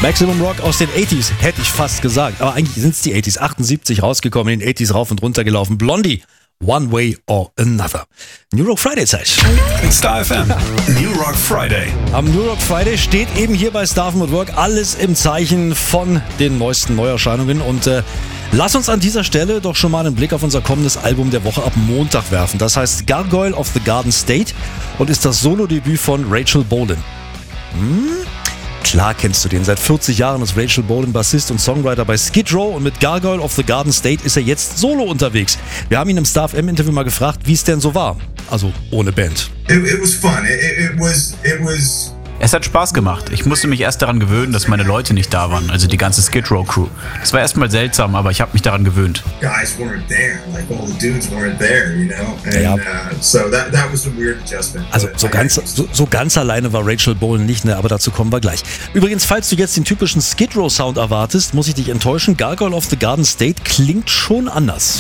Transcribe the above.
Maximum Rock aus den 80s, hätte ich fast gesagt. Aber eigentlich sind es die 80s. 78 rausgekommen, in den 80s rauf und runter gelaufen. Blondie, One Way or Another. New Rock Friday Zeit. Star FM, New Rock Friday. Am New Rock Friday steht eben hier bei Star FM at Work alles im Zeichen von den neuesten Neuerscheinungen. Und lass uns an dieser Stelle doch schon mal einen Blick auf unser kommendes Album der Woche ab Montag werfen. Das heißt Gargoyle of the Garden State und ist das Solo-Debüt von Rachel Bolan. Klar kennst du den. Seit 40 Jahren ist Rachel Bolan Bassist und Songwriter bei Skid Row und mit Gargoyle of the Garden State ist er jetzt solo unterwegs. Wir haben ihn im Star FM-Interview mal gefragt, wie es denn so war. Also ohne Band. It was fun. It was. Es hat Spaß gemacht. Ich musste mich erst daran gewöhnen, dass meine Leute nicht da waren, also die ganze Skid Row Crew. Das war erstmal seltsam, aber ich habe mich daran gewöhnt. Guys weren't there, like all the dudes weren't there, you know. And Ja. So that was a weird adjustment. Also But so ganz alleine war Rachel Bolan nicht, ne? Aber dazu kommen wir gleich. Übrigens, falls du jetzt den typischen Skid Row Sound erwartest, muss ich dich enttäuschen. Gargoyle of the Garden State klingt schon anders.